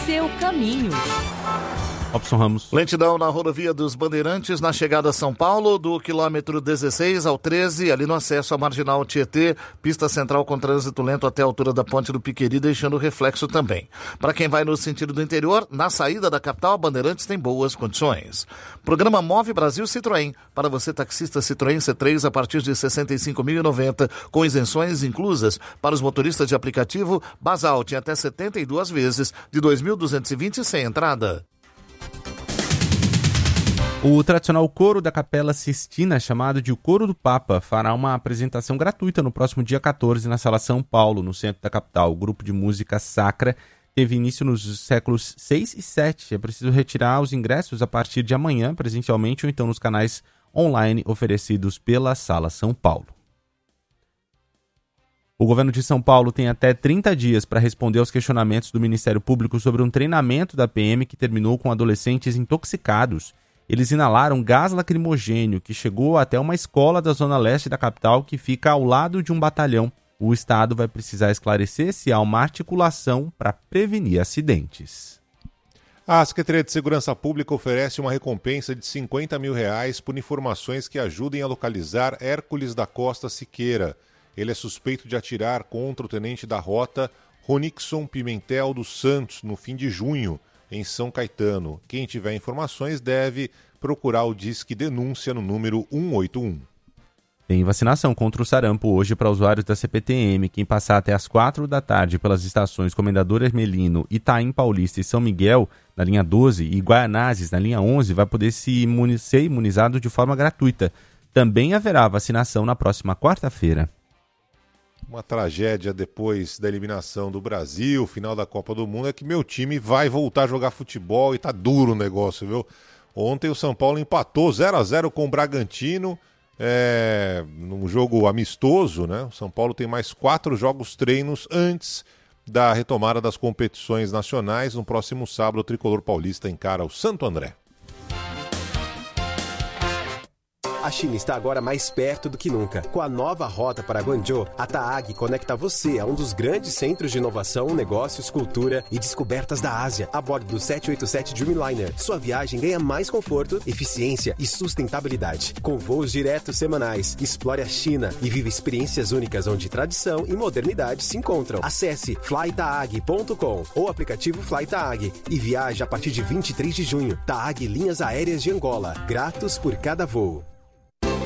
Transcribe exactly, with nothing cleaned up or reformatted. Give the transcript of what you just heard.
seu caminho. Robson Ramos. Lentidão na rodovia dos Bandeirantes, na chegada a São Paulo, do quilômetro dezesseis ao treze, ali no acesso à Marginal Tietê, pista central com trânsito lento até a altura da Ponte do Piqueri, deixando reflexo também. Para quem vai no sentido do interior, na saída da capital, a Bandeirantes tem boas condições. Programa Move Brasil Citroën. Para você, taxista Citroën C três, a partir de sessenta e cinco mil e noventa, com isenções inclusas. Para os motoristas de aplicativo, Basalt em até setenta e duas vezes, de dois mil duzentos e vinte sem entrada. O tradicional coro da Capela Sistina, chamado de o Coro do Papa, fará uma apresentação gratuita no próximo dia catorze na Sala São Paulo, no centro da capital. O grupo de música sacra teve início nos séculos seis e sete. É preciso retirar os ingressos a partir de amanhã, presencialmente ou então nos canais online oferecidos pela Sala São Paulo. O governo de São Paulo tem até trinta dias para responder aos questionamentos do Ministério Público sobre um treinamento da P M que terminou com adolescentes intoxicados. Eles inalaram gás lacrimogênio que chegou até uma escola da zona leste da capital que fica ao lado de um batalhão. O Estado vai precisar esclarecer se há uma articulação para prevenir acidentes. A Secretaria de Segurança Pública oferece uma recompensa de cinquenta mil reais por informações que ajudem a localizar Hércules da Costa Siqueira. Ele é suspeito de atirar contra o tenente da rota Ronixon Pimentel dos Santos no fim de junho, em São Caetano. Quem tiver informações deve procurar o Disque Denúncia no número um oito um. Tem vacinação contra o sarampo hoje para usuários da C P T M. Quem passar até as quatro da tarde pelas estações Comendador Hermelino, Itaim Paulista e São Miguel, na linha doze, e Guaianazes, na linha onze, vai poder se imuni- ser imunizado de forma gratuita. Também haverá vacinação na próxima quarta-feira. Uma tragédia depois da eliminação do Brasil, final da Copa do Mundo, é que meu time vai voltar a jogar futebol e tá duro o negócio, viu? Ontem o São Paulo empatou zero a zero com o Bragantino, é, num jogo amistoso, né? O São Paulo tem mais quatro jogos treinos antes da retomada das competições nacionais. No próximo sábado, o Tricolor Paulista encara o Santo André. A China está agora mais perto do que nunca. Com a nova rota para Guangzhou, a TAAG conecta você a um dos grandes centros de inovação, negócios, cultura e descobertas da Ásia, a bordo do sete oito sete Dreamliner. Sua viagem ganha mais conforto, eficiência e sustentabilidade. Com voos diretos semanais, explore a China e viva experiências únicas onde tradição e modernidade se encontram. Acesse fly taag ponto com ou aplicativo FlyTaag e viaje a partir de vinte e três de junho. TAAG Linhas Aéreas de Angola. Gratos por cada voo.